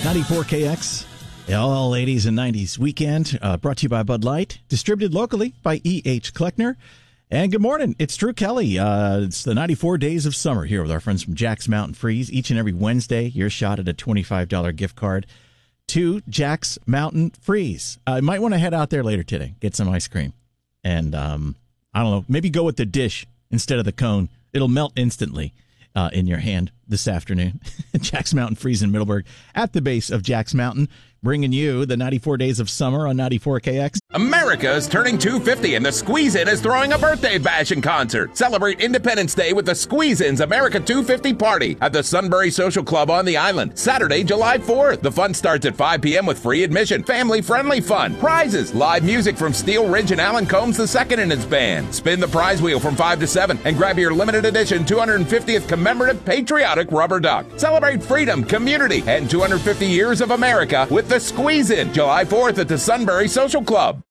94KX, all 80s and 90s weekend, brought to you by Bud Light, distributed locally by E.H. Kleckner. And good morning, it's Drew Kelly. It's the 94 Days of Summer here with our friends from Jack's Mountain Freeze. Each and every Wednesday, your shot at a $25 gift card to Jack's Mountain Freeze. You might want to head out there later today, get some ice cream. And, I don't know, maybe go with the dish instead of the cone. It'll melt instantly in your hand this afternoon. Jack's Mountain Freeze in Middleburg at the base of Jack's Mountain, bringing you the 94 Days of Summer on 94KX. America is turning 250 and the Squeeze-In is throwing a birthday bash and concert. Celebrate Independence Day with the Squeeze-In's America 250 party at the Sunbury Social Club on the island. Saturday, July 4th. The fun starts at 5 p.m. with free admission, family-friendly fun, prizes, live music from Steel Ridge and Alan Combs II and his band. Spin the prize wheel from 5 to 7 and grab your limited edition 250th commemorative patriotic rubber duck. Celebrate freedom, community, and 250 years of America with the Squeeze-In, July 4th at the Sunbury Social Club.